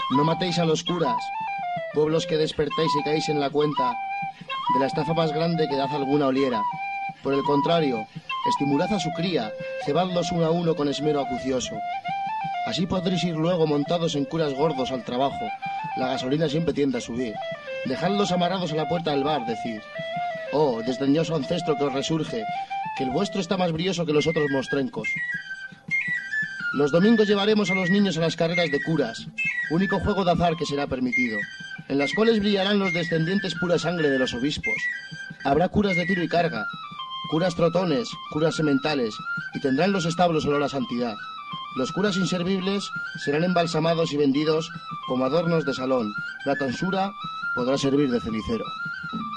No matéis a los curas, pueblos que despertéis y caéis en la cuenta de la estafa más grande que haz alguna oliera. Por el contrario, estimulad a su cría, cebadlos uno a uno con esmero acucioso. Así podréis ir luego montados en curas gordos al trabajo. La gasolina siempre tiende a subir. Dejadlos amarrados a la puerta del bar, decid. Oh, desdeñoso ancestro que os resurge, que el vuestro está más brilloso que los otros mostrencos. Los domingos llevaremos a los niños a las carreras de curas, único juego de azar que será permitido, en las cuales brillarán los descendientes pura sangre de los obispos. Habrá curas de tiro y carga, curas trotones, curas sementales, y tendrán los establos olor a santidad. Los curas inservibles serán embalsamados y vendidos como adornos de salón. La tonsura podrá servir de cenicero.